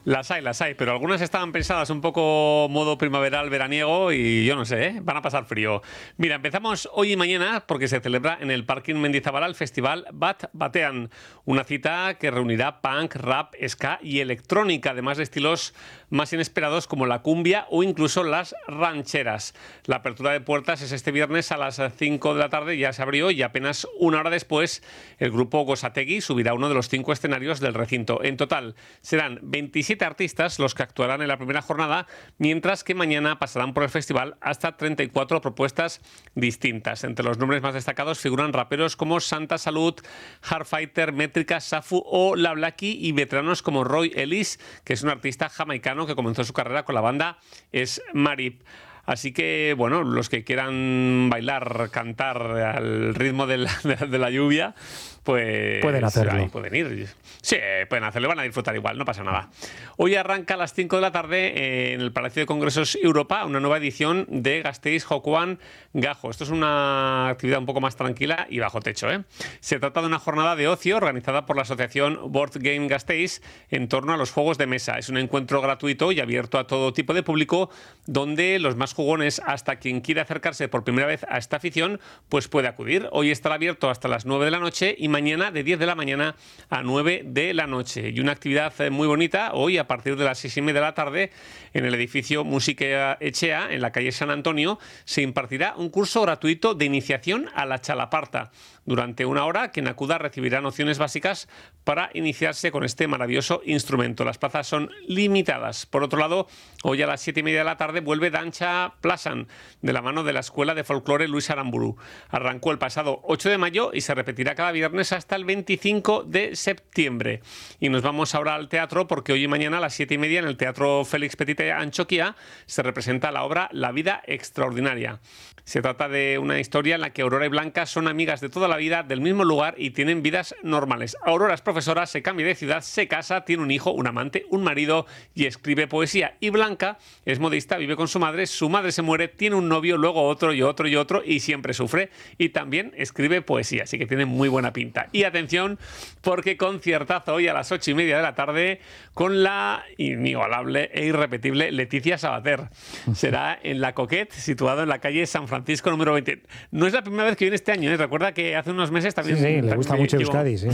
Las hay, pero algunas estaban pensadas un poco modo primaveral, veraniego y yo no sé, van a pasar frío. Mira, empezamos hoy y mañana porque se celebra en el Parking Mendizabal el festival Bat Batean, una cita que reunirá punk, rap, ska y electrónica, además de estilos más inesperados como la cumbia o incluso las rancheras. La apertura de puertas es este viernes a las 5 de la tarde, ya se abrió y apenas una hora después el grupo Gosategui subirá uno de los 5 escenarios del recinto. En total serán 27 artistas los que actuarán en la primera jornada, mientras que mañana pasarán por el festival hasta 34 propuestas distintas. Entre los nombres más destacados figuran raperos como Santa Salud, Hardfighter, Métrica, Safu o La Blacky y veteranos como Roy Ellis, que es un artista jamaicano que comenzó su carrera con la banda Smarip. Así que, bueno, los que quieran bailar, cantar al ritmo de la lluvia, pues pueden hacerlo. Ahí pueden ir. Sí, pueden hacerlo, van a disfrutar igual, no pasa nada. Hoy arranca a las 5 de la tarde en el Palacio de Congresos Europa una nueva edición de Gasteiz Jokoan Gajo. Esto es una actividad un poco más tranquila y bajo techo, ¿eh? Se trata de una jornada de ocio organizada por la asociación Board Game Gasteiz en torno a los juegos de mesa. Es un encuentro gratuito y abierto a todo tipo de público, donde los más jugones, hasta quien quiera acercarse por primera vez a esta afición, pues puede acudir. Hoy estará abierto hasta las 9 de la noche y mañana de 10 de la mañana a 9 de la noche. Y una actividad muy bonita hoy a partir de las 6:30 de la tarde en el edificio Música Echea, en la calle San Antonio, se impartirá un curso gratuito de iniciación a la chalaparta. Durante una hora, quien acuda recibirá nociones básicas para iniciarse con este maravilloso instrumento. Las plazas son limitadas. Por otro lado, hoy a las 7:30 de la tarde vuelve Dancha Plasan, de la mano de la Escuela de Folclore Luis Aramburu. Arrancó el pasado 8 de mayo y se repetirá cada viernes hasta el 25 de septiembre. Y nos vamos ahora al teatro, porque hoy y mañana a las 7:30 en el Teatro Félix Petite Antxokia se representa la obra La vida extraordinaria. Se trata de una historia en la que Aurora y Blanca son amigas de toda la vida, del mismo lugar y tienen vidas normales. Aurora es profesora, se cambia de ciudad, se casa, tiene un hijo, un amante, un marido y escribe poesía. Y Blanca es modista, vive con su madre se muere, tiene un novio, luego otro y otro y otro y siempre sufre. Y también escribe poesía, así que tiene muy buena pinta. Y atención, porque conciertazo hoy a las 8:30 de la tarde con la inigualable e irrepetible Leticia Sabater. Será en La Coquette, situado en la calle San Francisco número 20. No es la primera vez que viene este año, ¿eh? Recuerda que hace unos meses también... Sí, le gusta mucho Euskadi, sí.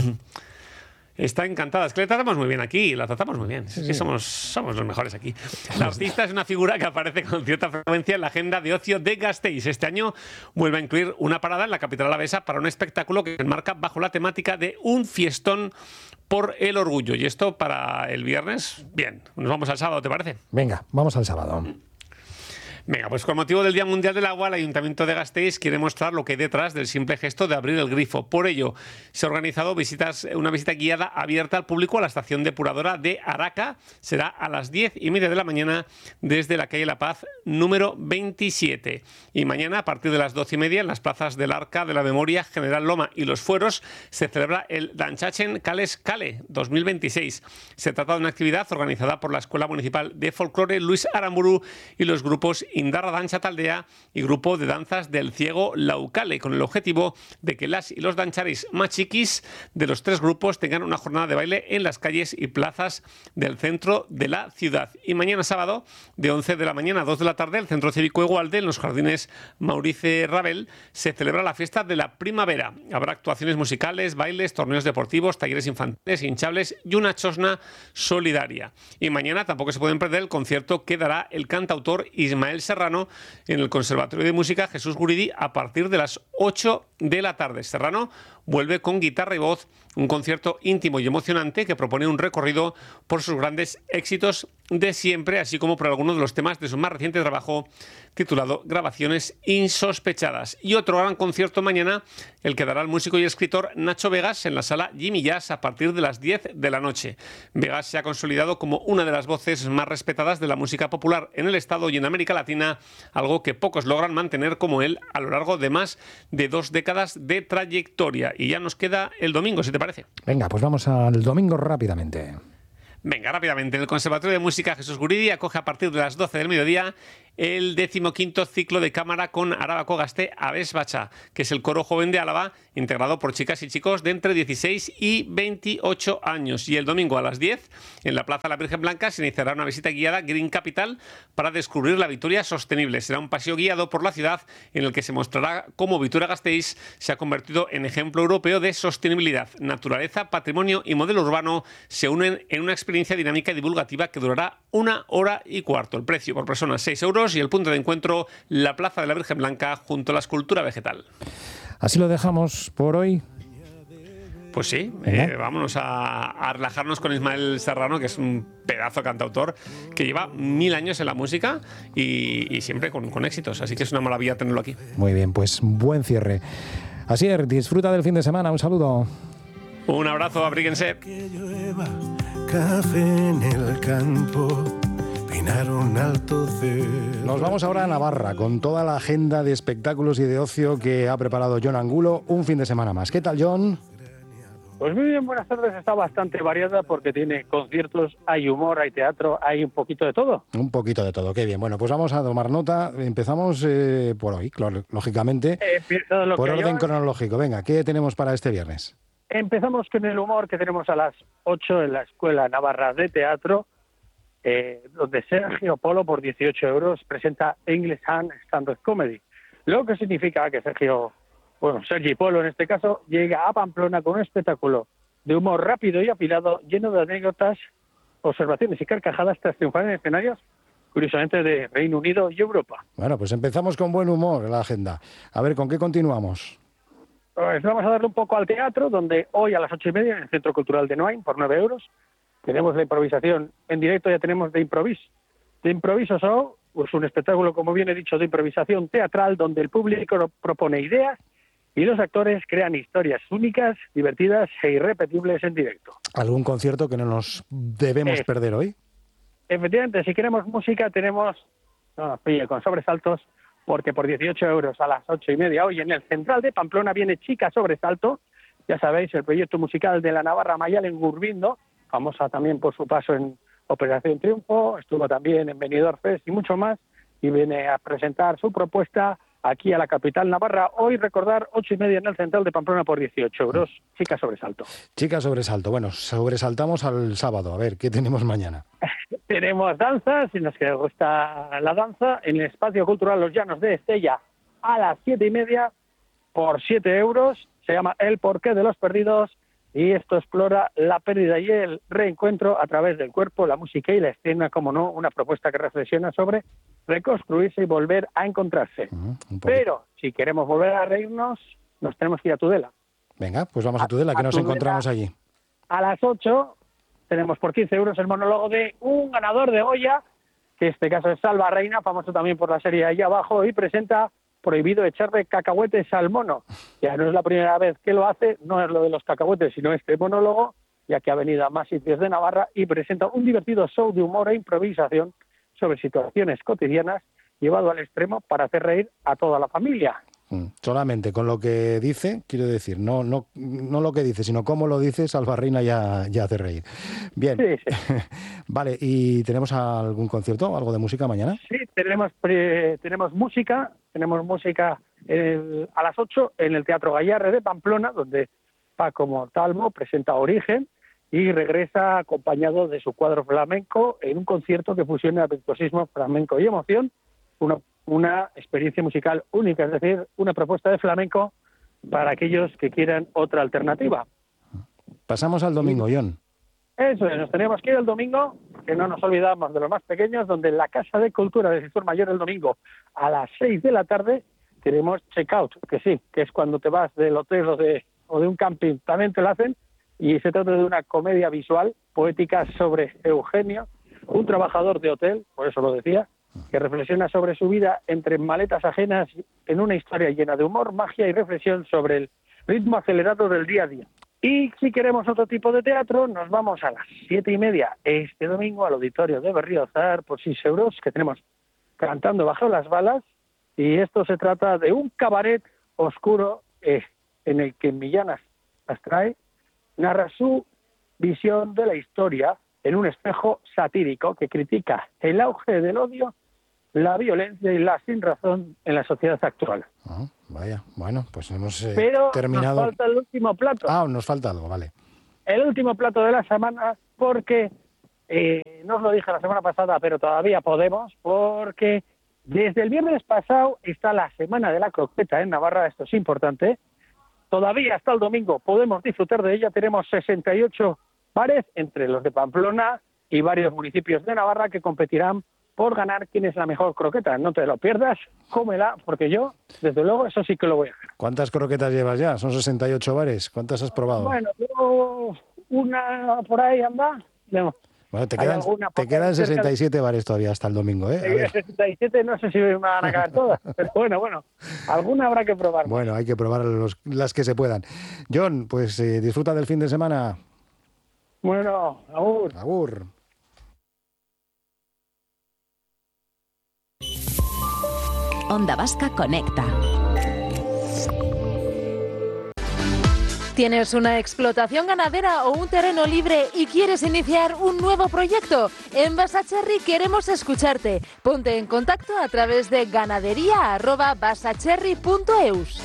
Está encantada. Es que le tratamos muy bien aquí, la tratamos muy bien. Sí, es que sí. somos los mejores aquí. La artista es una figura que aparece con cierta frecuencia en la agenda de ocio de Gasteiz. Este año vuelve a incluir una parada en la capital alavesa para un espectáculo que se enmarca bajo la temática de un fiestón por el orgullo. Y esto para el viernes, bien. Nos vamos al sábado, ¿te parece? Venga, vamos al sábado. Venga, pues con motivo del Día Mundial del Agua, el Ayuntamiento de Gasteiz quiere mostrar lo que hay detrás del simple gesto de abrir el grifo. Por ello, se ha organizado una visita guiada abierta al público a la estación depuradora de Araca. Será a las 10:30 de la mañana desde la calle La Paz, número 27. Y mañana, a partir de las 12:30, en las plazas del Arca de la Memoria, General Loma y Los Fueros, se celebra el Dantxatzen Kales Kale 2026. Se trata de una actividad organizada por la Escuela Municipal de Folclore Luis Aramburu y los grupos Indarra Dancha Taldea y Grupo de Danzas del Ciego Laucale, con el objetivo de que las y los dancharis más chiquis de los tres grupos tengan una jornada de baile en las calles y plazas del centro de la ciudad. Y mañana sábado, de 11 de la mañana a 2 de la tarde, el Centro Cívico Egualde, en los jardines Maurice Ravel, se celebra la fiesta de la primavera. Habrá actuaciones musicales, bailes, torneos deportivos, talleres infantiles, hinchables y una chosna solidaria. Y mañana tampoco se pueden perder el concierto que dará el cantautor Ismael Serrano en el Conservatorio de Música Jesús Guridi a partir de las 8 de la tarde. Serrano vuelve con guitarra y voz, un concierto íntimo y emocionante que propone un recorrido por sus grandes éxitos de siempre, así como por algunos de los temas de su más reciente trabajo titulado Grabaciones insospechadas. Y otro gran concierto mañana, el que dará el músico y escritor Nacho Vegas en la sala Jimmy Jazz a partir de las 10 de la noche. Vegas se ha consolidado como una de las voces más respetadas de la música popular en el Estado y en América Latina, algo que pocos logran mantener como él a lo largo de más de 2 décadas de trayectoria. Y ya nos queda el domingo, si te parece. Venga, pues vamos al domingo rápidamente. Venga, rápidamente. En el Conservatorio de Música Jesús Guridi acoge a partir de las 12 del mediodía el 15º ciclo de cámara con Arabako Gazte Abesbatza, que es el coro joven de Álava, integrado por chicas y chicos de entre 16 y 28 años. Y el domingo a las 10, en la Plaza de la Virgen Blanca, se iniciará una visita guiada Green Capital para descubrir la Vitoria sostenible. Será un paseo guiado por la ciudad en el que se mostrará cómo Vitoria-Gasteiz se ha convertido en ejemplo europeo de sostenibilidad. Naturaleza, patrimonio y modelo urbano se unen en una experiencia dinámica y divulgativa que durará 1 hora y cuarto. El precio por persona 6 euros y el punto de encuentro, la Plaza de la Virgen Blanca junto a la escultura vegetal. Así lo dejamos por hoy. Pues sí, vámonos a relajarnos con Ismael Serrano, que es un pedazo cantautor que lleva 1000 años en la música y siempre con éxitos, así que es una maravilla tenerlo aquí. Muy bien, pues buen cierre. Asier, disfruta del fin de semana, un saludo. Un abrazo, abríguense. Que llueva café en el campo. Un alto cielo. Nos vamos ahora a Navarra con toda la agenda de espectáculos y de ocio que ha preparado Jon Angulo un fin de semana más. ¿Qué tal, Jon? Pues muy bien, buenas tardes. Está bastante variada porque tiene conciertos, hay humor, hay teatro, hay un poquito de todo. Un poquito de todo, qué bien. Bueno, pues vamos a tomar nota. Empezamos por hoy, lógicamente, por orden cronológico. Venga, ¿qué tenemos para este viernes? Empezamos con el humor que tenemos a las 8 en la Escuela Navarra de Teatro, donde Sergio Polo, por 18 euros, presenta English Hand Stand-Up Comedy. Lo que significa que Sergi Polo en este caso, llega a Pamplona con un espectáculo de humor rápido y afilado, lleno de anécdotas, observaciones y carcajadas tras triunfar en escenarios, curiosamente, de Reino Unido y Europa. Bueno, pues empezamos con buen humor en la agenda. A ver, ¿con qué continuamos? Pues vamos a darle un poco al teatro, donde hoy a las 8:30 en el Centro Cultural de Noain, por 9 euros, tenemos la improvisación en directo, ya tenemos de Improviso Show, pues un espectáculo, como bien he dicho, de improvisación teatral, donde el público propone ideas y los actores crean historias únicas, divertidas e irrepetibles en directo. ¿Algún concierto que no nos debemos perder hoy? Efectivamente, si queremos música, tenemos con sobresaltos, porque por 18 euros a las 8:30 hoy en el Central de Pamplona viene Chica Sobresalto, ya sabéis, el proyecto musical de la Navarra Mayal en Gurbindo, famosa también por su paso en Operación Triunfo, estuvo también en Benidorm Fest y mucho más, y viene a presentar su propuesta aquí a la capital navarra. Hoy, recordar, 8:30 en el Central de Pamplona por 18 euros. Chica Sobresalto. Chica Sobresalto. Bueno, sobresaltamos al sábado. A ver, ¿qué tenemos mañana? Tenemos danza, si nos gusta la danza, en el Espacio Cultural Los Llanos de Estella a las 7:30 por 7 euros. Se llama El Porqué de los Perdidos y esto explora la pérdida y el reencuentro a través del cuerpo, la música y la escena, como no, una propuesta que reflexiona sobre reconstruirse y volver a encontrarse. Pero si queremos volver a reírnos, nos tenemos que ir a Tudela. Venga, pues vamos a Tudela, que nos encontramos allí. A las 8 tenemos por 15 euros el monólogo de un ganador de Goya, que en este caso es Salva Reina, famoso también por la serie Ahí Abajo, y presenta Prohibido echarle cacahuetes al mono. Ya no es la primera vez que lo hace, no es lo de los cacahuetes, sino este monólogo, ya que ha venido a más sitios de Navarra y presenta un divertido show de humor e improvisación sobre situaciones cotidianas llevado al extremo para hacer reír a toda la familia. Solamente con lo que dice, quiero decir, no lo que dice, sino cómo lo dice, Salva Reina ya hace reír. Bien. Sí. Vale, ¿y tenemos algún concierto, algo de música mañana? Sí, tenemos música a las 8 en el Teatro Gallarre de Pamplona, donde Paco Montalvo presenta Origen y regresa acompañado de su cuadro flamenco en un concierto que fusiona virtuosismo, flamenco y emoción, una experiencia musical única, es decir, una propuesta de flamenco para aquellos que quieran otra alternativa. Pasamos al domingo, Jon. Eso es, nos tenemos que ir el domingo, que no nos olvidamos de los más pequeños, donde en la Casa de Cultura del Sector Mayor el domingo a las 6 de la tarde tenemos Checkout, que es cuando te vas del hotel o de un camping, también te lo hacen, y se trata de una comedia visual, poética sobre Eugenio, un trabajador de hotel, por eso lo decía, que reflexiona sobre su vida entre maletas ajenas en una historia llena de humor, magia y reflexión sobre el ritmo acelerado del día a día. Y si queremos otro tipo de teatro, nos vamos a las 7:30 este domingo al auditorio de Berriozar por 6 euros, que tenemos Cantando bajo las balas, y esto se trata de un cabaret oscuro en el que Millán Astray narra su visión de la historia en un espejo satírico que critica el auge del odio, la violencia y la sinrazón en la sociedad actual. Vaya, bueno, pues hemos Pero terminado. nos falta el último plato. Nos falta algo, vale. El último plato de la semana, porque no os lo dije la semana pasada, pero todavía podemos, porque desde el viernes pasado está la Semana de la Croqueta en Navarra, esto es importante. Todavía hasta el domingo podemos disfrutar de ella. Tenemos 68 bares entre los de Pamplona y varios municipios de Navarra que competirán por ganar quién es la mejor croqueta. No te lo pierdas, cómela, porque yo, desde luego, eso sí que lo voy a hacer. ¿Cuántas croquetas llevas ya? Son 68 bares. ¿Cuántas has probado? Bueno, yo una por ahí anda. No. Bueno, te quedan 67 bares todavía hasta el domingo, ¿eh? 67 no sé si me van a caer todas, pero bueno, alguna habrá que probar. Bueno, hay que probar las que se puedan. John, pues disfruta del fin de semana. Bueno, agur. Agur. Onda Vasca Conecta. ¿Tienes una explotación ganadera o un terreno libre y quieres iniciar un nuevo proyecto? En Basacherry queremos escucharte. Ponte en contacto a través de ganaderia@basacherry.eus.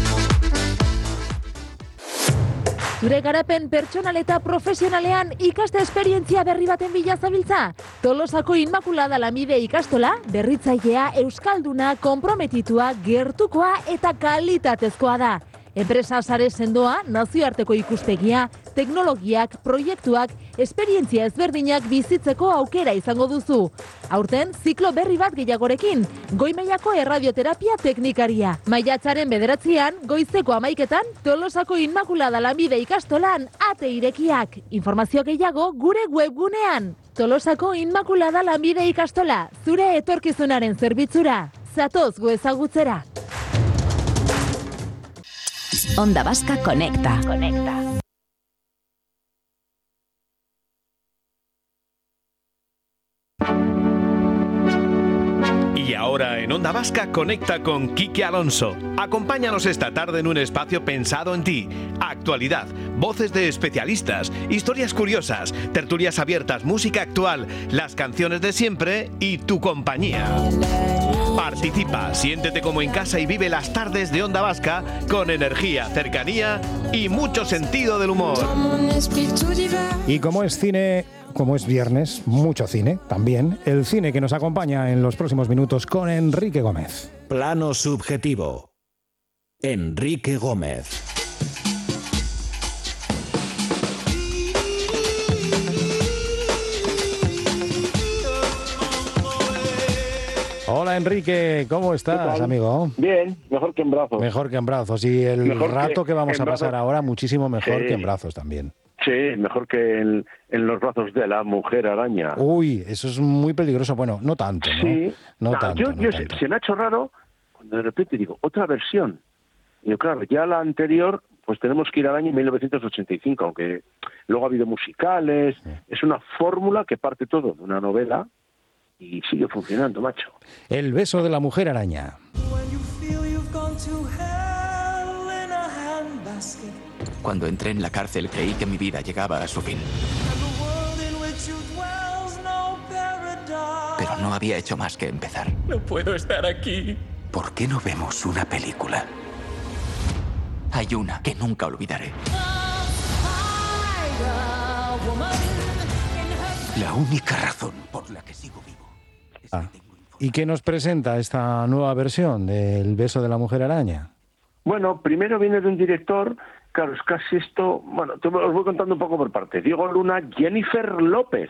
Zure garapen pertsonal eta profesionalean ikaste esperientzia berri baten bila zabiltza? Tolosako Inmaculada Lanbide ikastola, berritzailea, euskalduna, konprometitua, gertukoa eta kalitatezkoa da. Enpresa sare sendoa, nazioarteko ikuspegia, teknologiak, proiektuak, esperientzia ezberdinak bizitzeko aukera izango duzu. Aurten, ziklo berri bat gehiagorekin, goi-mailako erradioterapia teknikaria. Maiatzaren 9an, goizeko 11etan, Tolosako Inmaculada Lanbide ikastolan ate irekiak. Informazio gehiago gure webgunean. Tolosako Inmaculada Lanbide ikastola, zure etorkizunaren zerbitzura. Zatoz gu ezagutzera. Onda Vasca Conecta. Y ahora en Onda Vasca conecta con Quique Alonso. Acompáñanos esta tarde en un espacio pensado en ti. Actualidad, voces de especialistas, historias curiosas, tertulias abiertas, música actual, las canciones de siempre y tu compañía. Participa, siéntete como en casa y vive las tardes de Onda Vasca con energía, cercanía y mucho sentido del humor. Y como es cine, como es viernes, mucho cine también, el cine que nos acompaña en los próximos minutos con Enrique Gómez. Plano subjetivo. Enrique Gómez. Hola Enrique, ¿cómo estás, amigo? Bien, mejor que en brazos. Mejor que en brazos. Y el Mejor rato que vamos a pasar brazos. ahora, muchísimo mejor que en brazos también. Sí, mejor que en los brazos de la mujer araña. Uy, eso es muy peligroso. Bueno, no tanto, ¿no? Sí. No tanto. Se me ha hecho raro cuando de repente digo, otra versión. Y yo, claro, ya la anterior, pues tenemos que ir al año 1985, aunque luego ha habido musicales. Sí. Es una fórmula que parte todo de una novela y sigue funcionando, macho. El beso de la mujer araña. Cuando entré en la cárcel creí que mi vida llegaba a su fin. Pero no había hecho más que empezar. No puedo estar aquí. ¿Por qué no vemos una película? Hay una que nunca olvidaré. La única razón por la que sigo vivo es que tengo información. ¿Y qué nos presenta esta nueva versión del beso de la mujer araña? Bueno, primero viene de un director, claro, es casi esto, bueno, os voy contando un poco por partes. Diego Luna, Jennifer López.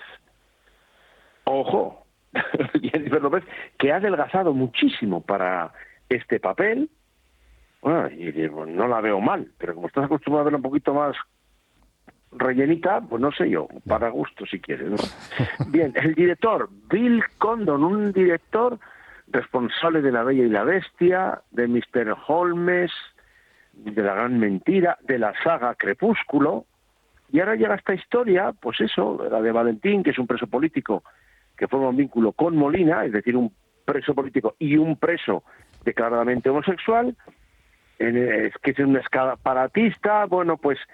Ojo, Jennifer López, que ha adelgazado muchísimo para este papel. Bueno, y no la veo mal, pero como estás acostumbrado a verla un poquito más rellenita, pues no sé yo, para gusto si quieres, ¿no? Bien, el director, Bill Condon, un director responsable de La Bella y la Bestia, de Mr. Holmes, de La Gran Mentira, de la saga Crepúsculo, y ahora llega esta historia, pues eso, la de Valentín, que es un preso político que forma un vínculo con Molina, es decir, un preso político y un preso declaradamente homosexual, que es un escaparatista, bueno, pues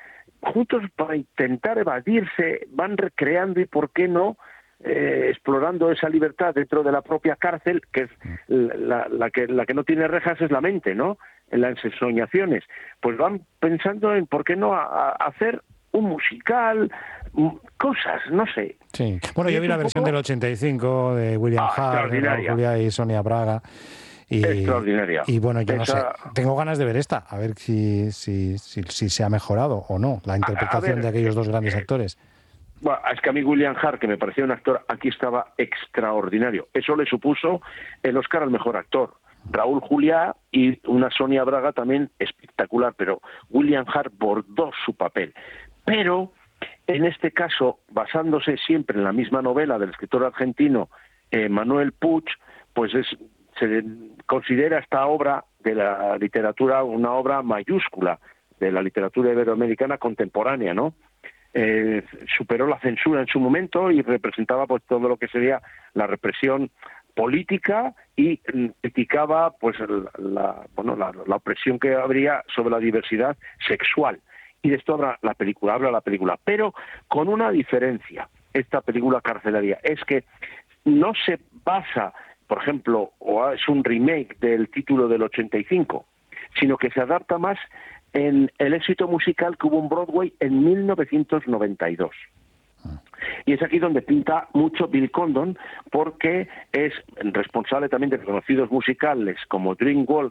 juntos para intentar evadirse, van recreando y, ¿por qué no?, explorando esa libertad dentro de la propia cárcel, que es la que no tiene rejas es la mente, ¿no?, en las ensoñaciones. Pues van pensando en, ¿por qué no?, hacer un musical, cosas, no sé. Sí. Bueno, yo vi la versión del 85 de William Hart, Raúl Juliá y Sonia Braga. Extraordinaria. Y bueno, yo no sé, tengo ganas de ver esta, a ver si se ha mejorado o no la interpretación de aquellos dos grandes actores. Bueno, es que a mí William Hart, que me parecía un actor, aquí estaba extraordinario. Eso le supuso el Oscar al mejor actor. Raúl Juliá y una Sonia Braga también espectacular, pero William Hart bordó su papel. Pero, en este caso, basándose siempre en la misma novela del escritor argentino Manuel Puig, pues se considera esta obra de la literatura una obra mayúscula de la literatura iberoamericana contemporánea, ¿no? Superó la censura en su momento y representaba pues todo lo que sería la represión política y criticaba pues la opresión que habría sobre la diversidad sexual. Y de esto habla la película, pero con una diferencia. Esta película carcelaria es que no se basa, por ejemplo, o es un remake del título del 85, sino que se adapta más en el éxito musical que hubo en Broadway en 1992. Y es aquí donde pinta mucho Bill Condon, porque es responsable también de reconocidos musicales como Dreamgirls,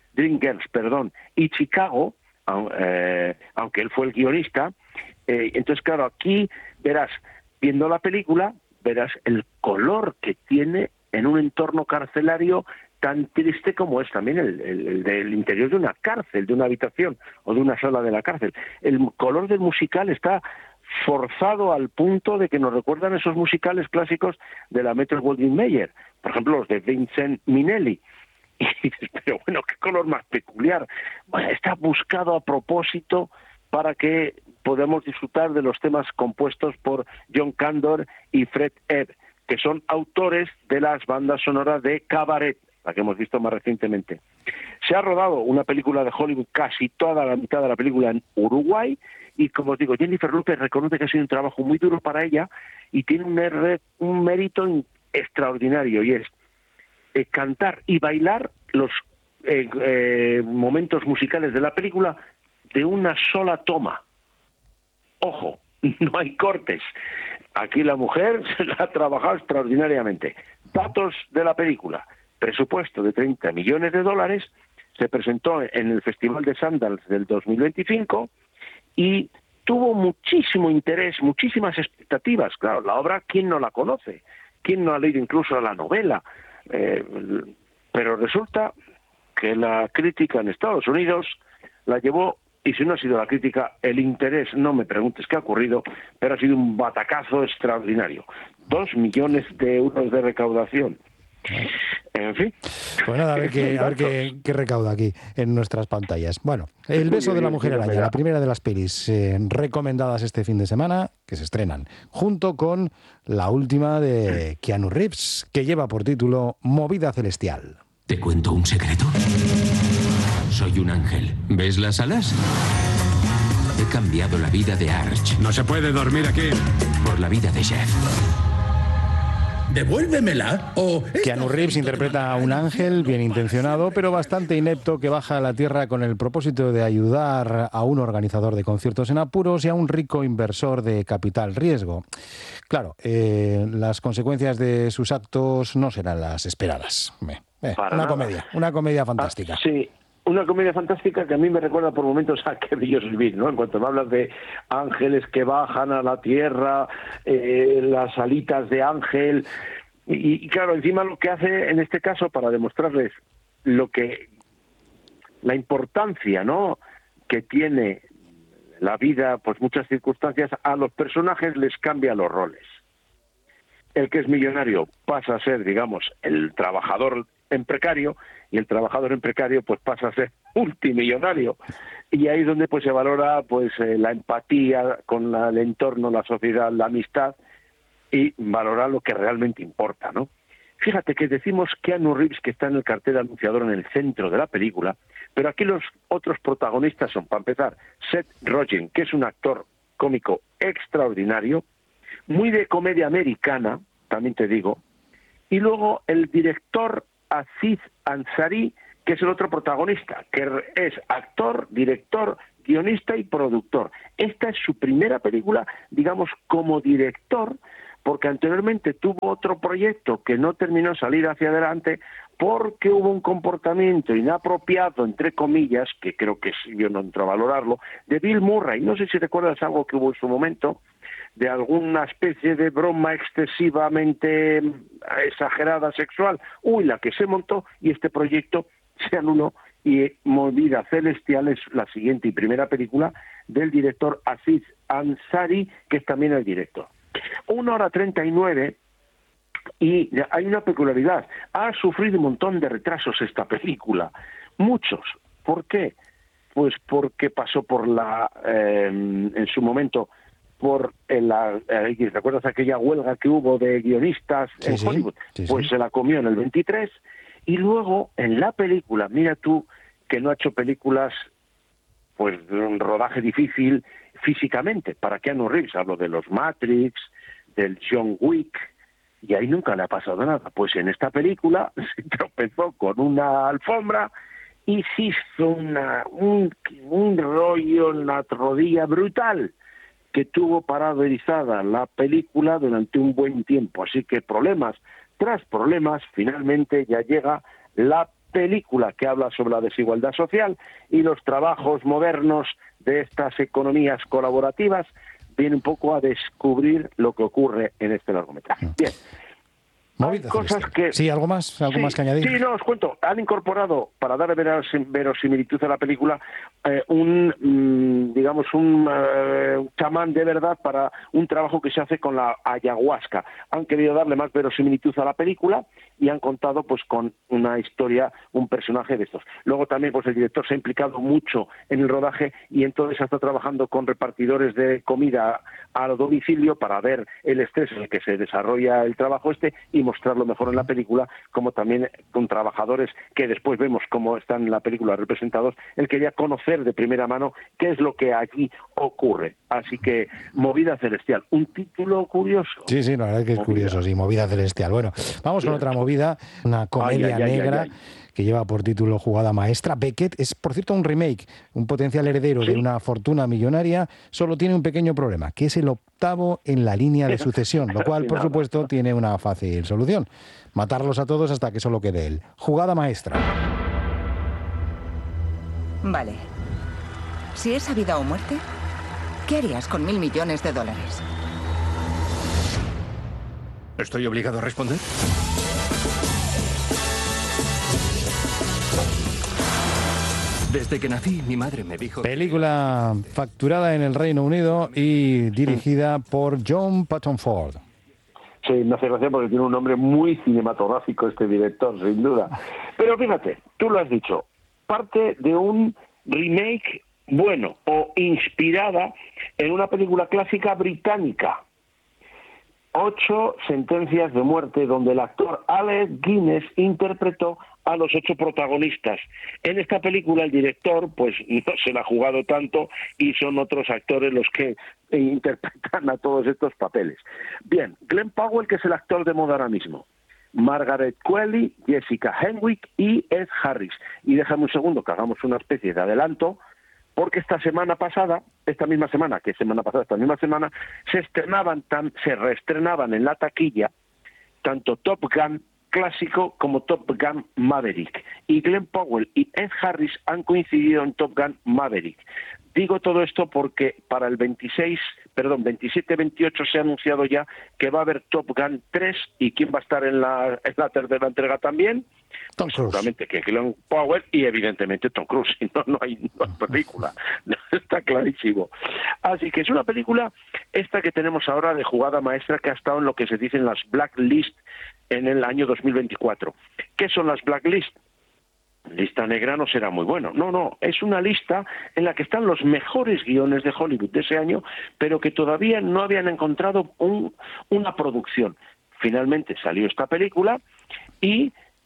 y Chicago, aunque él fue el guionista. Entonces, claro, aquí verás, viendo la película, verás el color que tiene en un entorno carcelario tan triste como es también el del interior de una cárcel, de una habitación o de una sala de la cárcel. El color del musical está forzado al punto de que nos recuerdan esos musicales clásicos de la Metro-Goldwyn-Mayer, por ejemplo los de Vincent Minnelli. Y dices, pero bueno, qué color más peculiar. Bueno, está buscado a propósito para que podamos disfrutar de los temas compuestos por John Candor y Fred Ebb, que son autores de las bandas sonoras de Cabaret, la que hemos visto más recientemente. Se ha rodado una película de Hollywood, casi toda la mitad de la película en Uruguay, y como os digo, Jennifer López reconoce que ha sido un trabajo muy duro para ella y tiene un mérito extraordinario, y es cantar y bailar los momentos musicales de la película de una sola toma. Ojo, no hay cortes. Aquí la mujer se la ha trabajado extraordinariamente. Datos de la película. Presupuesto de $30 millones. Se presentó en el Festival de Sundance del 2025 y tuvo muchísimo interés, muchísimas expectativas. Claro, la obra, ¿quién no la conoce? ¿Quién no ha leído incluso la novela? Pero resulta que la crítica en Estados Unidos la llevó, y si no ha sido la crítica, el interés, no me preguntes qué ha ocurrido, pero ha sido un batacazo extraordinario. 2 millones de euros de recaudación. En fin. Pues nada, a ver qué recauda aquí en nuestras pantallas. Bueno, El beso de la mujer araña, la primera de las pelis recomendadas este fin de semana, que se estrenan, junto con la última de Keanu Reeves, que lleva por título Movida Celestial. ¿Te cuento un secreto? Soy un ángel. ¿Ves las alas? He cambiado la vida de Arch. No se puede dormir aquí. Por la vida de Jeff. ¡Devuélvemela! Keanu Reeves interpreta a un ángel bien intencionado, pero bastante inepto, que baja a la tierra con el propósito de ayudar a un organizador de conciertos en apuros y a un rico inversor de capital riesgo. Claro, las consecuencias de sus actos no serán las esperadas. Una comedia fantástica. Sí. Una comedia fantástica que a mí me recuerda por momentos a Qué bello es vivir, ¿no? En cuanto me hablas de ángeles que bajan a la tierra, las alitas de ángel, y claro, encima lo que hace en este caso para demostrarles la importancia, ¿no?, que tiene la vida, pues muchas circunstancias, a los personajes les cambia los roles. El que es millonario pasa a ser, digamos, el trabajador en precario, y el trabajador en precario pues pasa a ser multimillonario, y ahí es donde pues se valora pues la empatía con el entorno, la sociedad, la amistad, y valorar lo que realmente importa, ¿no? Fíjate que decimos Keanu Reeves, que está en el cartel anunciador en el centro de la película, Pero aquí los otros protagonistas son, para empezar, Seth Rogen, que es un actor cómico extraordinario, muy de comedia americana, también te digo, y luego el director Aziz Ansari, que es el otro protagonista, que es actor, director, guionista y productor. Esta es su primera película, digamos, como director, porque anteriormente tuvo otro proyecto que no terminó de salir hacia adelante porque hubo un comportamiento inapropiado, entre comillas, que creo que yo no entro a valorarlo, de Bill Murray. No sé si recuerdas algo que hubo en su momento, de alguna especie de broma excesivamente exagerada sexual. Uy, la que se montó, y este proyecto se anuló, y Movida Celestial es la siguiente y primera película del director Aziz Ansari, que es también el director. 1:39, y hay una peculiaridad. Ha sufrido un montón de retrasos esta película, muchos. ¿Por qué? Pues porque pasó por en su momento, ¿recuerdas aquella huelga que hubo de guionistas en Hollywood? Pues se la comió en el 23, y luego en la película, mira tú que no ha hecho películas pues de un rodaje difícil físicamente para Keanu Reeves, hablo de los Matrix, del John Wick, y ahí nunca le ha pasado nada. Pues en esta película se tropezó con una alfombra y se hizo un rollo en la rodilla brutal, que tuvo paralizada la película durante un buen tiempo. Así que problemas tras problemas, finalmente ya llega la película que habla sobre la desigualdad social y los trabajos modernos de estas economías colaborativas. Viene un poco a descubrir lo que ocurre en este largometraje. Bien. Hay cosas que... Sí, ¿algo más que añadir? Sí, no, os cuento. Han incorporado, para dar verosimilitud a la película, un chamán de verdad para un trabajo que se hace con la ayahuasca. Han querido darle más verosimilitud a la película y han contado pues con una historia, un personaje de estos. Luego también pues el director se ha implicado mucho en el rodaje y entonces está trabajando con repartidores de comida al domicilio para ver el estrés en el que se desarrolla el trabajo y mostrarlo mejor en la película, como también con trabajadores que después vemos cómo están en la película representados. Él quería conocer de primera mano qué es lo que allí ocurre. Así que Movida Celestial, un título curioso. Sí, la verdad es que es curioso, sí, Movida Celestial. Bueno, vamos con otra movida, una comedia negra que lleva por título Jugada Maestra. Beckett es, por cierto, un remake, un potencial heredero de una fortuna millonaria, solo tiene un pequeño problema, que es el octavo en la línea de sucesión, lo cual, por supuesto, tiene una fácil solución: matarlos a todos hasta que solo quede él. Jugada Maestra. Vale. Si es vida o muerte, ¿qué harías con $1.000 millones? ¿Estoy obligado a responder? Desde que nací, mi madre me dijo... Película facturada en el Reino Unido y dirigida por John Patton Ford. Sí, me hace gracia porque tiene un nombre muy cinematográfico este director, sin duda. Pero fíjate, tú lo has dicho, parte de un remake bueno o inspirada en una película clásica británica. 8 sentencias de muerte, donde el actor Alec Guinness interpretó a los 8 protagonistas. En esta película el director pues no se la ha jugado tanto y son otros actores los que interpretan a todos estos papeles. Bien, Glenn Powell, que es el actor de moda ahora mismo, Margaret Qualley, Jessica Henwick y Ed Harris. Y déjame un segundo que hagamos una especie de adelanto, porque esta misma semana, se reestrenaban en la taquilla tanto Top Gun clásico como Top Gun Maverick. Y Glenn Powell y Ed Harris han coincidido en Top Gun Maverick. Digo todo esto porque para el 27-28 se ha anunciado ya que va a haber Top Gun 3, y ¿quién va a estar en la tercera entrega también? Tom Cruise. Seguramente que Glenn Powell y evidentemente Tom Cruise, si no hay película, está clarísimo. Así que es una película esta que tenemos ahora de Jugada Maestra, que ha estado en lo que se dice en las Blacklist en el año 2024. ¿Qué son las Blacklist? Lista negra no será muy bueno. No, es una lista en la que están los mejores guiones de Hollywood de ese año, pero que todavía no habían encontrado una producción. Finalmente salió esta película y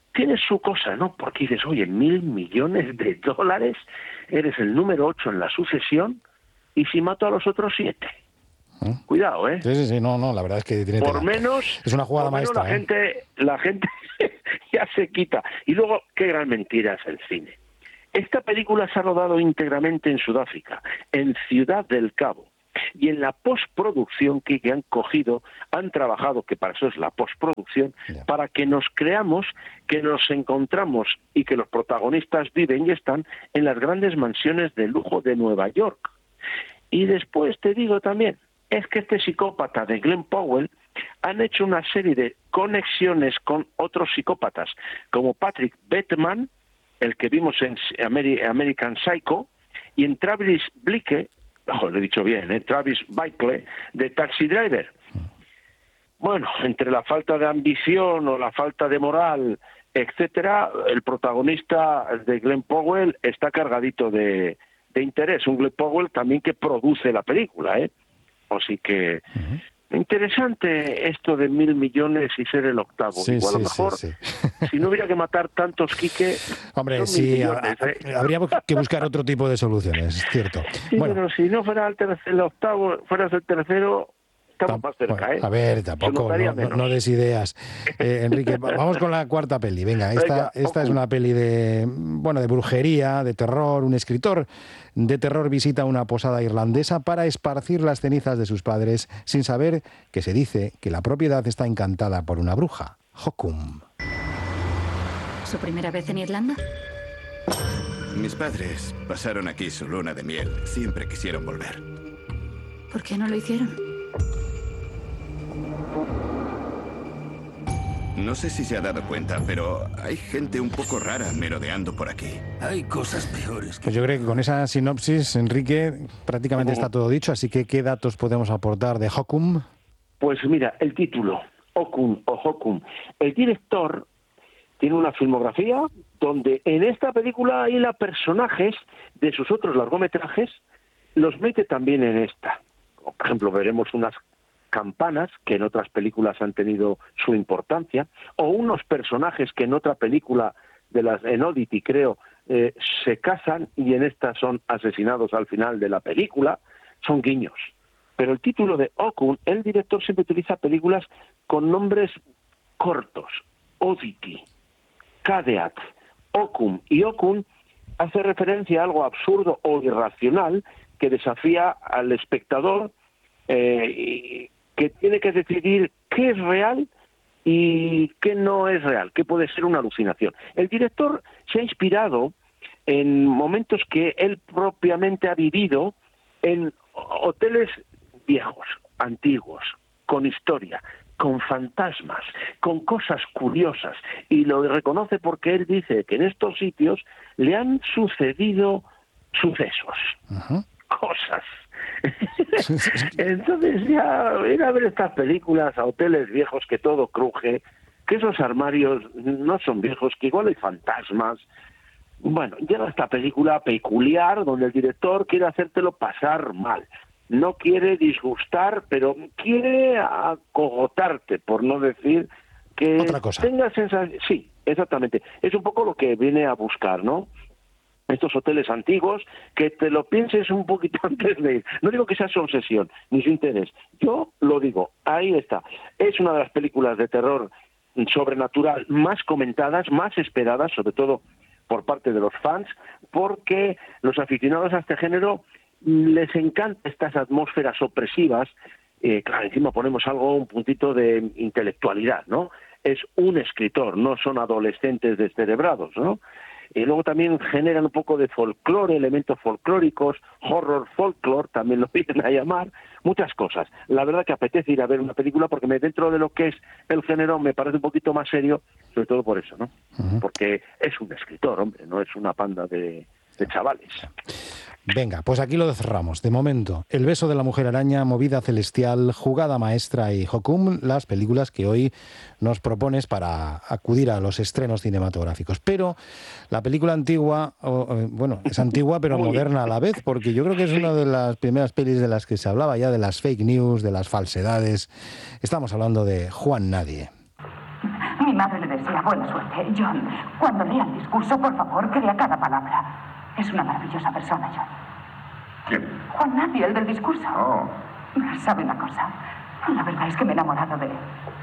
tiene su cosa, ¿no? Porque dices, oye, $1.000 millones, eres el número 8 en la sucesión, y si mato a los otros 7. Cuidado, ¿eh? Sí, no, la verdad es que tiene por tela. Menos, es una jugada maestra. La gente ya se quita. Y luego, qué gran mentira es el cine. Esta película se ha rodado íntegramente en Sudáfrica, en Ciudad del Cabo. Y en la postproducción que han trabajado, que para eso es la postproducción, para que nos creamos que nos encontramos y que los protagonistas viven y están en las grandes mansiones de lujo de Nueva York. Y después te digo también, es que este psicópata de Glenn Powell han hecho una serie de conexiones con otros psicópatas, como Patrick Bateman, el que vimos en American Psycho, y en Travis Bickle, lo he dicho bien, Travis Bickle, de Taxi Driver. Bueno, entre la falta de ambición o la falta de moral, etcétera, el protagonista de Glenn Powell está cargadito de interés. Un Glenn Powell también que produce la película, Así que interesante esto de 1.000 millones y ser el octavo. Igual a lo mejor, si no hubiera que matar tantos, Quique... Hombre, sí, habría que buscar otro tipo de soluciones, es cierto. Sí, bueno, pero si no fuera el octavo, fueras el tercero... Estamos más cerca, A ver, tampoco, no des ideas. Enrique, vamos con la cuarta peli. Venga, esta es una peli de brujería, de terror. Un escritor de terror visita una posada irlandesa para esparcir las cenizas de sus padres sin saber que se dice que la propiedad está encantada por una bruja, Hokum. ¿Su primera vez en Irlanda? Mis padres pasaron aquí su luna de miel. Siempre quisieron volver. ¿Por qué no lo hicieron? No sé si se ha dado cuenta, pero hay gente un poco rara merodeando por aquí. Hay cosas peores. Pues yo creo que con esa sinopsis, Enrique, prácticamente está todo dicho, así que ¿qué datos podemos aportar de Hokum? Pues mira, el título, Hokum. El director tiene una filmografía donde en esta película hay personajes de sus otros largometrajes, los mete también en esta. Por ejemplo, veremos unas campanas que en otras películas han tenido su importancia, o unos personajes que en otra película en Oddity, creo, se casan y en esta son asesinados al final de la película. Son guiños. Pero el título de Hokum, el director siempre utiliza películas con nombres cortos. Oddity, Caveat, Hokum. Y Hokum hace referencia a algo absurdo o irracional que desafía al espectador, que tiene que decidir qué es real y qué no es real, qué puede ser una alucinación. El director se ha inspirado en momentos que él propiamente ha vivido en hoteles viejos, antiguos, con historia, con fantasmas, con cosas curiosas, y lo reconoce porque él dice que en estos sitios le han sucedido sucesos, cosas. Entonces ya ir a ver estas películas a hoteles viejos que todo cruje, que esos armarios no son viejos, que igual hay fantasmas. Bueno, llega esta película peculiar donde el director quiere hacértelo pasar mal. No quiere disgustar, pero quiere acogotarte, por no decir que tengas sensación. Sí, exactamente. Es un poco lo que viene a buscar, ¿no? Estos hoteles antiguos, que te lo pienses un poquito antes de ir. No digo que sea su obsesión, ni su interés. Yo lo digo, ahí está. Es una de las películas de terror sobrenatural más comentadas, más esperadas, sobre todo por parte de los fans, porque los aficionados a este género les encanta estas atmósferas opresivas. Claro, encima ponemos un puntito de intelectualidad, ¿no? Es un escritor, no son adolescentes descerebrados, ¿no? Y luego también generan un poco de folclore, elementos folclóricos, horror folklore, también lo vienen a llamar, muchas cosas. La verdad que apetece ir a ver una película porque dentro de lo que es el género me parece un poquito más serio, sobre todo por eso, ¿no? Porque es un escritor, hombre, no es una panda de chavales. Venga, pues aquí lo cerramos. De momento, El beso de la mujer araña, Movida celestial, Jugada maestra y Hokum, las películas que hoy nos propones para acudir a los estrenos cinematográficos. Pero la película antigua, es antigua pero moderna a la vez, porque yo creo que es una de las primeras pelis de las que se hablaba ya de las fake news, de las falsedades. Estamos hablando de Juan Nadie. Mi madre le desea buena suerte. John, cuando lea el discurso, por favor, crea cada palabra. Es una maravillosa persona, John. ¿Quién? Juan Nadie, el del discurso. Oh. ¿Sabe una cosa? La verdad es que me he enamorado de él.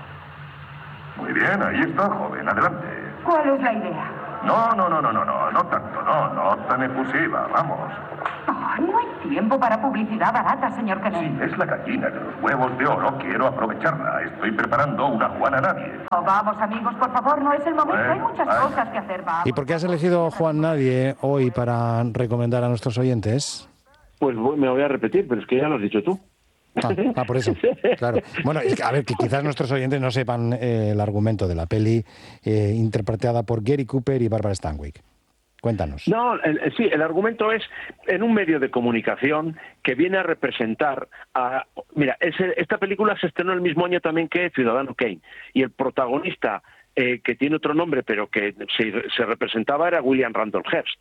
Muy bien, ahí está, joven. Adelante. ¿Cuál es la idea? No tanto, no tan efusiva, vamos. Oh, no hay tiempo para publicidad barata, señor Kennedy. Es la gallina de los huevos de oro, quiero aprovecharla. Estoy preparando una Juana Nadie. Oh, vamos, amigos, por favor, no es el momento. Hay muchas cosas que hacer, vamos. ¿Y por qué has elegido Juan Nadie hoy para recomendar a nuestros oyentes? Pues me voy a repetir, pero es que ya lo has dicho tú. Por eso, claro. Bueno, es que, a ver, que quizás nuestros oyentes no sepan el argumento de la peli interpretada por Gary Cooper y Barbara Stanwyck. Cuéntanos. No, sí, el argumento es en un medio de comunicación que viene a representar a... Mira, esta película se estrenó el mismo año también que Ciudadano Kane, y el protagonista, que tiene otro nombre, pero que se representaba, era William Randolph Hearst,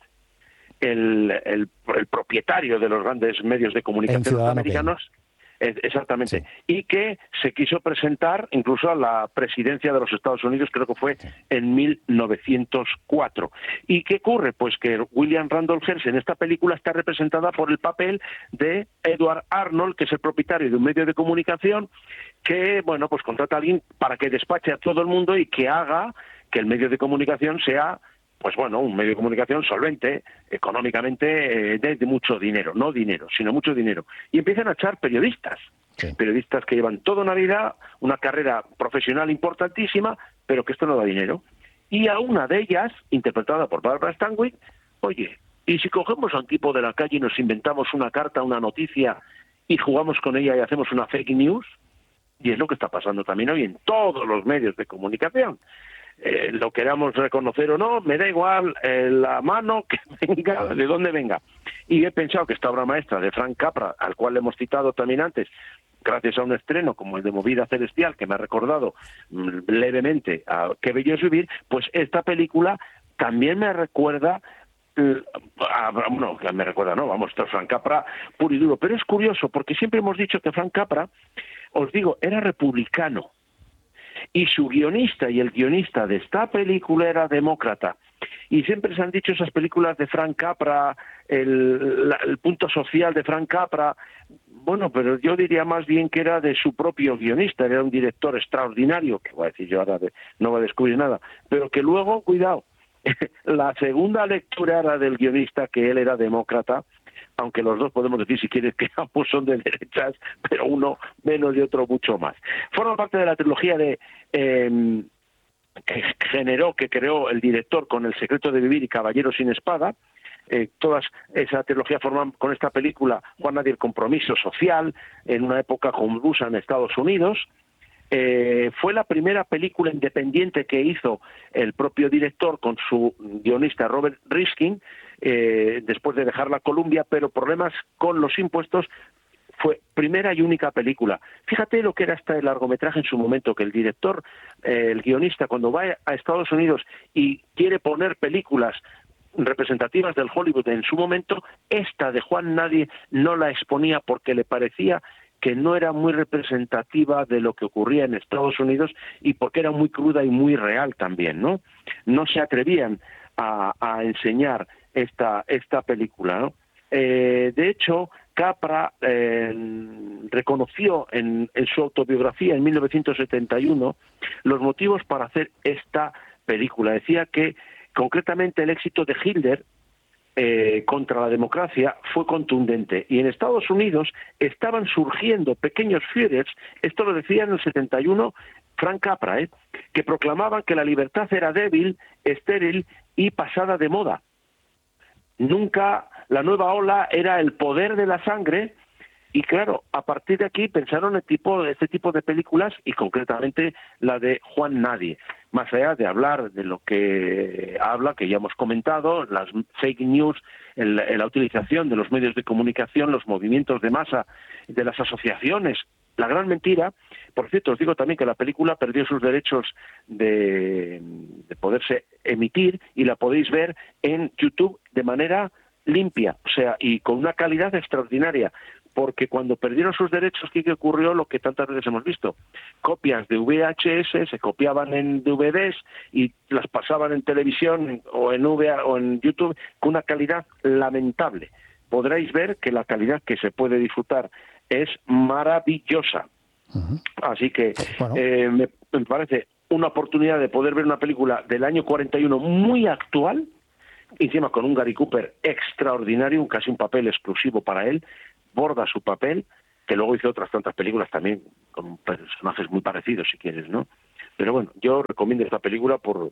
el propietario de los grandes medios de comunicación americanos. Exactamente. Sí. Y que se quiso presentar incluso a la presidencia de los Estados Unidos, creo que fue en 1904. ¿Y qué ocurre? Pues que William Randolph Hearst en esta película está representada por el papel de Edward Arnold, que es el propietario de un medio de comunicación que, bueno, pues contrata a alguien para que despache a todo el mundo y que haga que el medio de comunicación sea, pues bueno, un medio de comunicación solvente, económicamente, de mucho dinero, no dinero, sino mucho dinero. Y empiezan a echar periodistas, periodistas que llevan toda una vida, una carrera profesional importantísima, pero que esto no da dinero. Y a una de ellas, interpretada por Barbara Stanwyck, oye, ¿y si cogemos a un tipo de la calle y nos inventamos una carta, una noticia, y jugamos con ella y hacemos una fake news? Y es lo que está pasando también hoy en todos los medios de comunicación. Lo queramos reconocer o no, me da igual la mano que venga, de dónde venga. Y he pensado que esta obra maestra de Frank Capra, al cual hemos citado también antes, gracias a un estreno como el de Movida Celestial, que me ha recordado levemente a Qué bello es vivir, pues esta película también me recuerda... esto es Frank Capra puro y duro. Pero es curioso, porque siempre hemos dicho que Frank Capra, os digo, era republicano. Y su guionista y el guionista de esta película era demócrata. Y siempre se han dicho esas películas de Frank Capra, el punto social de Frank Capra. Bueno, pero yo diría más bien que era de su propio guionista, era un director extraordinario, que voy a decir yo ahora, no voy a descubrir nada, pero que luego, cuidado, la segunda lectura era del guionista, que él era demócrata, aunque los dos podemos decir, si quieres, que ambos son de derechas, pero uno menos y otro mucho más. Forma parte de la trilogía que creó el director con El secreto de vivir y Caballero sin espada. Todas esa trilogía forman con esta película Juan Nadie, el compromiso social, en una época convulsa en Estados Unidos. Fue la primera película independiente que hizo el propio director con su guionista Robert Riskin, después de dejar la Columbia, pero problemas con los impuestos. Fue primera y única película. Fíjate lo que era hasta el largometraje en su momento, que el director, el guionista, cuando va a Estados Unidos y quiere poner películas representativas del Hollywood en su momento, esta de Juan Nadie no la exponía porque le parecía que no era muy representativa de lo que ocurría en Estados Unidos y porque era muy cruda y muy real también, ¿no? No se atrevían a enseñar esta película, ¿no? De hecho, Capra reconoció en su autobiografía en 1971 los motivos para hacer esta película. Decía que concretamente el éxito de Hitler contra la democracia fue contundente, y en Estados Unidos estaban surgiendo pequeños Führers, esto lo decía en el 71 Frank Capra, que proclamaban que la libertad era débil, estéril y pasada de moda. Nunca la nueva ola era el poder de la sangre, y claro, a partir de aquí pensaron este tipo de películas, y concretamente la de Juan Nadie. Más allá de hablar de lo que habla, que ya hemos comentado, las fake news, la utilización de los medios de comunicación, los movimientos de masa, de las asociaciones, la gran mentira. Por cierto, os digo también que la película perdió sus derechos de poderse emitir, y la podéis ver en YouTube de manera limpia, o sea, y con una calidad extraordinaria. porque cuando perdieron sus derechos, ¿qué ocurrió? Lo que tantas veces hemos visto. Copias de VHS se copiaban en DVDs y las pasaban en televisión o en o en YouTube con una calidad lamentable. Podréis ver que la calidad que se puede disfrutar es maravillosa. Así que me parece una oportunidad de poder ver una película del año 41 muy actual, encima con un Gary Cooper extraordinario, casi un papel exclusivo para él, borda su papel, que luego hizo otras tantas películas también con personajes muy parecidos, si quieres, ¿no? Pero bueno, yo recomiendo esta película por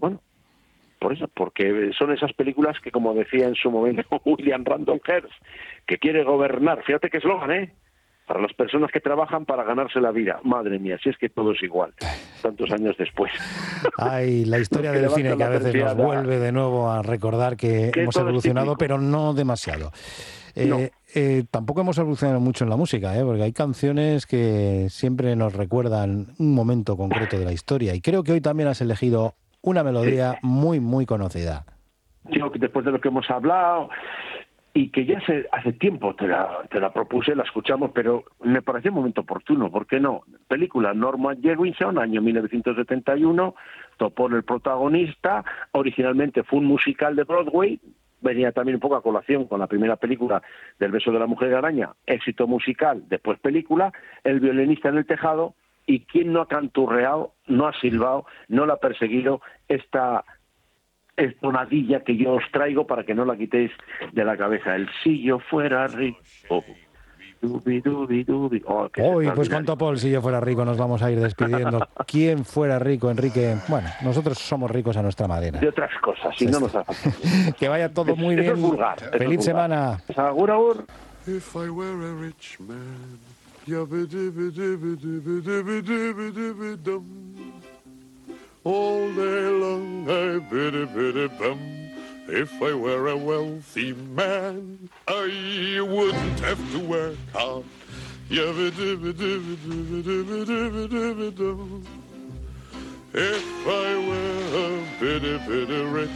eso, porque son esas películas que, como decía en su momento William Randolph Hearst, que quiere gobernar. Fíjate qué eslogan, para las personas que trabajan para ganarse la vida. Madre mía, si es que todo es igual, tantos años después. Ay, la historia del cine que a veces nos vuelve de nuevo a recordar que hemos evolucionado, pero no demasiado. Tampoco hemos evolucionado mucho en la música, porque hay canciones que siempre nos recuerdan un momento concreto de la historia, y creo que hoy también has elegido una melodía muy, muy conocida. Yo, después de lo que hemos hablado, y que ya hace tiempo te la propuse, la escuchamos, pero me pareció un momento oportuno, ¿por qué no? Película Norman Jewison, año 1971, Topón el protagonista, originalmente fue un musical de Broadway, venía también un poco a colación con la primera película del beso de la mujer araña, éxito musical, después película, El violinista en el tejado, y quién no ha canturreado, no ha silbado, no la ha perseguido esta tonadilla que yo os traigo para que no la quitéis de la cabeza. El si yo fuera rico. Dubi, dubi, dubi. Pues con Topol, si yo fuera rico, nos vamos a ir despidiendo. ¿Quién fuera rico, Enrique? Bueno, nosotros somos ricos a nuestra manera. De otras cosas, si no nos hace. Que vaya todo muy bien. Es vulgar. Feliz semana. Agur, agur. If I were a rich man, all day long I biddy-biddy-bum. If I were a wealthy man, I wouldn't have to work hard. If I were a biddy-biddy rich,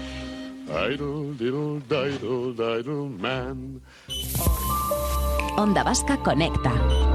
idle-diddle-diddle-diddle man. Onda Vasca Conecta.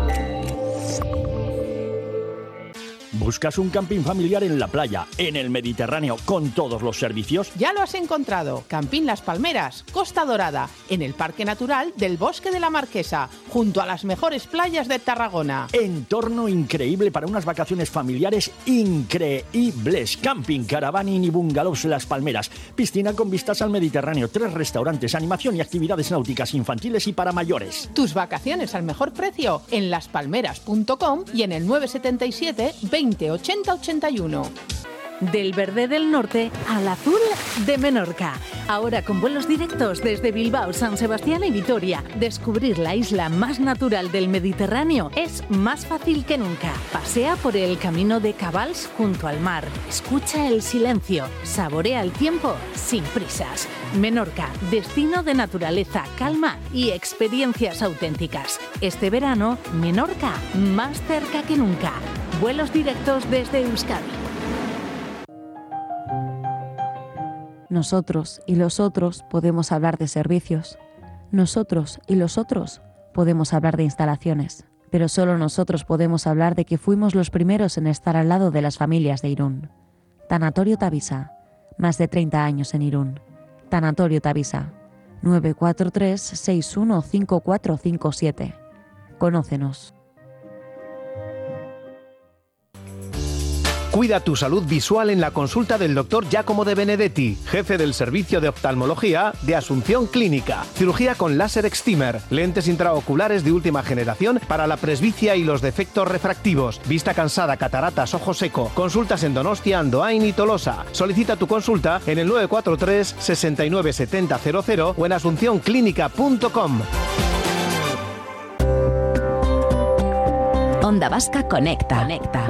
¿Buscas un camping familiar en la playa, en el Mediterráneo, con todos los servicios? Ya lo has encontrado. Camping Las Palmeras, Costa Dorada, en el Parque Natural del Bosque de la Marquesa, junto a las mejores playas de Tarragona. Entorno increíble para unas vacaciones familiares increíbles. Camping, caravaning y bungalows Las Palmeras. Piscina con vistas al Mediterráneo, 3 restaurantes, animación y actividades náuticas infantiles y para mayores. Tus vacaciones al mejor precio en laspalmeras.com y en el 977 20 80 81. Del verde del norte al azul de Menorca. Ahora con vuelos directos desde Bilbao, San Sebastián y Vitoria. Descubrir la isla más natural del Mediterráneo es más fácil que nunca. Pasea por el camino de Cabals junto al mar. Escucha el silencio. Saborea el tiempo sin prisas. Menorca, destino de naturaleza, calma y experiencias auténticas. Este verano, Menorca, más cerca que nunca. Vuelos directos desde Euskadi. Nosotros y los otros podemos hablar de servicios. Nosotros y los otros podemos hablar de instalaciones. Pero solo nosotros podemos hablar de que fuimos los primeros en estar al lado de las familias de Irún. Tanatorio Tavisa. Más de 30 años en Irún. Tanatorio Tavisa. 943-615457. Conócenos. Cuida tu salud visual en la consulta del Dr. Giacomo de Benedetti, jefe del servicio de oftalmología de Asunción Clínica. Cirugía con láser excimer, lentes intraoculares de última generación para la presbicia y los defectos refractivos, vista cansada, cataratas, ojo seco. Consultas en Donostia, Andoain y Tolosa. Solicita tu consulta en el 943 69 70 00 o en asuncionclínica.com. Onda Vasca Conecta.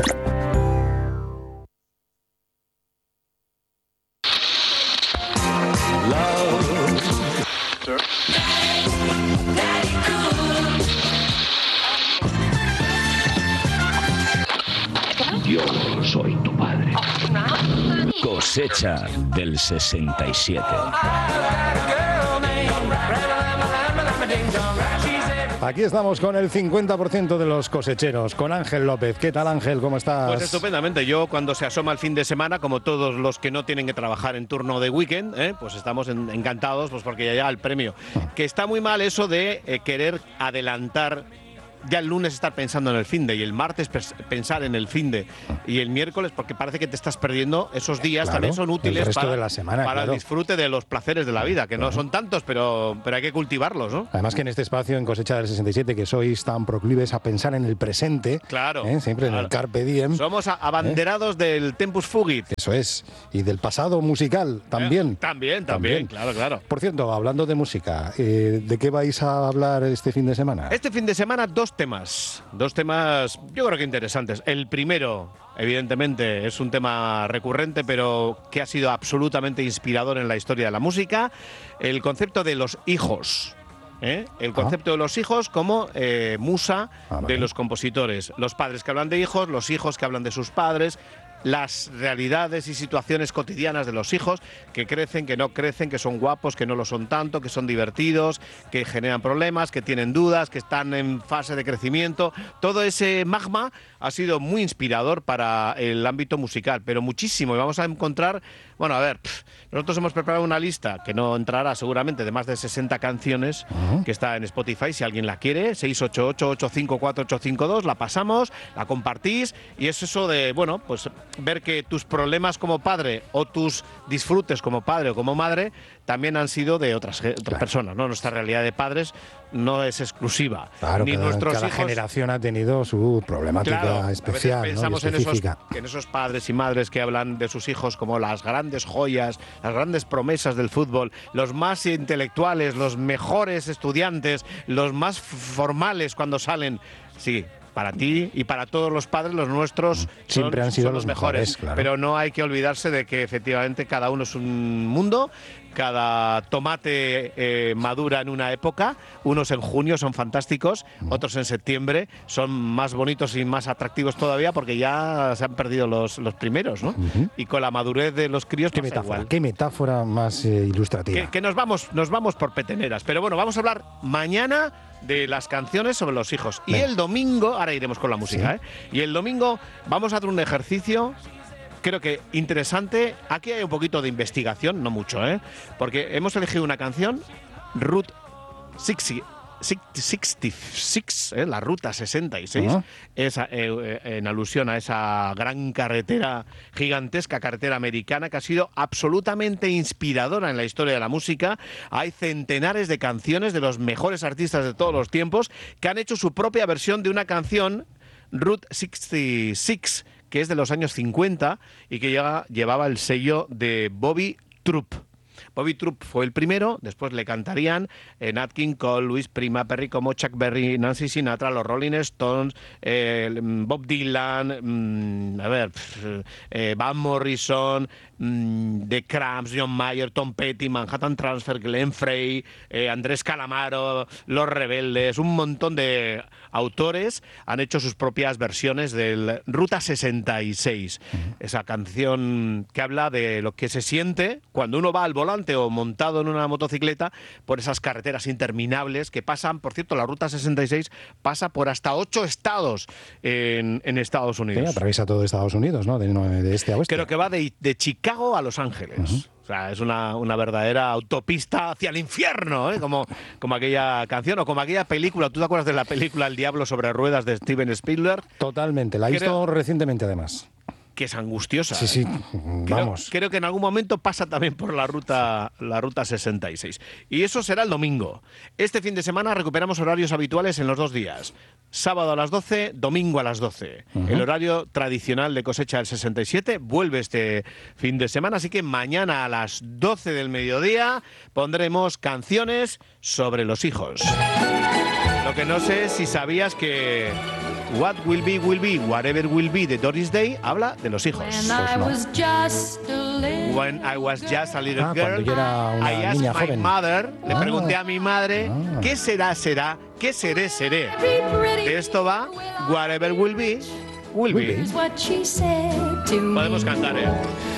Yo soy tu padre. Cosecha del 67. Aquí estamos con el 50% de los cosecheros, con Ángel López. ¿Qué tal, Ángel? ¿Cómo estás? Pues estupendamente. Yo, cuando se asoma el fin de semana, como todos los que no tienen que trabajar en turno de weekend, pues estamos encantados, pues porque ya llega el premio. Que está muy mal eso de querer adelantar ya el lunes estar pensando en el finde y el martes pensar en el finde y el miércoles, porque parece que te estás perdiendo esos días. Claro, también son útiles de la semana, para el disfrute de los placeres de la vida, que no son tantos, pero hay que cultivarlos, ¿no? Además que en este espacio, en Cosecha del 67, que sois tan proclives a pensar en el presente, siempre en el Carpe Diem. Somos abanderados del Tempus Fugit. Eso es, y del pasado musical también. También, claro. Por cierto, hablando de música, ¿de qué vais a hablar este fin de semana? Este fin de semana dos temas yo creo que interesantes. El primero, evidentemente, es un tema recurrente, pero que ha sido absolutamente inspirador en la historia de la música, el concepto de los hijos. El concepto de los hijos como musa de los compositores. Los padres que hablan de hijos, los hijos que hablan de sus padres, las realidades y situaciones cotidianas de los hijos, que crecen, que no crecen, que son guapos, que no lo son tanto, que son divertidos, que generan problemas, que tienen dudas, que están en fase de crecimiento. Todo ese magma ha sido muy inspirador para el ámbito musical, pero muchísimo. Y vamos a encontrar, nosotros hemos preparado una lista que no entrará seguramente, de más de 60 canciones, que está en Spotify, si alguien la quiere, 688-854-852, la pasamos, la compartís, y es eso de, ver que tus problemas como padre o tus disfrutes como padre o como madre también han sido de otras personas, ¿no? Nuestra realidad de padres no es exclusiva. Claro, ni cada generación ha tenido su problemática especial. A veces pensamos en esos padres y madres que hablan de sus hijos como las grandes joyas, las grandes promesas del fútbol, los más intelectuales, los mejores estudiantes, los más formales cuando salen. Sí, para ti y para todos los padres, los nuestros siempre han sido los mejores, claro. Pero no hay que olvidarse de que efectivamente cada uno es un mundo. Cada tomate madura en una época, unos en junio son fantásticos, otros en septiembre son más bonitos y más atractivos todavía porque ya se han perdido los primeros, ¿no? Y con la madurez de los críos pasa igual. Qué metáfora más ilustrativa. Que nos vamos por peteneras, pero bueno, vamos a hablar mañana de las canciones sobre los hijos. Y el domingo, ahora iremos con la música, y el domingo vamos a hacer un ejercicio, creo que interesante. Aquí hay un poquito de investigación, no mucho, porque hemos elegido una canción, Route 66, la Ruta 66, en alusión a esa gran carretera, gigantesca carretera americana que ha sido absolutamente inspiradora en la historia de la música. Hay centenares de canciones de los mejores artistas de todos los tiempos que han hecho su propia versión de una canción, Route 66, que es de los años 50 y que llevaba el sello de Bobby Troup. Bobby Troup fue el primero, después le cantarían Nat King Cole, Louis Prima, Perry Como, Chuck Berry, Nancy Sinatra, los Rolling Stones, Bob Dylan, Van Morrison, The Cramps, John Mayer, Tom Petty, Manhattan Transfer, Glenn Frey, Andrés Calamaro, Los Rebeldes, un montón de autores han hecho sus propias versiones del Ruta 66, esa canción que habla de lo que se siente cuando uno va al volante o montado en una motocicleta por esas carreteras interminables que pasan. Por cierto, la Ruta 66 pasa por hasta 8 estados en Estados Unidos. Sí, atraviesa todo Estados Unidos, ¿no? De este a oeste. Creo que va de Chicago a Los Ángeles. O sea, es una verdadera autopista hacia el infierno, como aquella canción o como aquella película. ¿Tú te acuerdas de la película El Diablo sobre Ruedas de Steven Spielberg? Totalmente, la he visto recientemente además. Que es angustiosa. Sí, vamos. Creo que en algún momento pasa también por la ruta 66. Y eso será el domingo. Este fin de semana recuperamos horarios habituales en los 2 días. Sábado a las 12, domingo a las 12. El horario tradicional de Cosecha del 67 vuelve este fin de semana, así que mañana a las 12 del mediodía pondremos canciones sobre los hijos. Lo que no sé si sabías que What Will Be, Whatever Will Be de Doris Day habla de los hijos. When I was just a little girl, cuando yo era una I asked niña my joven. mother, le pregunté a mi madre, ¿qué será? ¿Qué seré? De esto va Whatever Will Be, Will Be. Podemos cantar,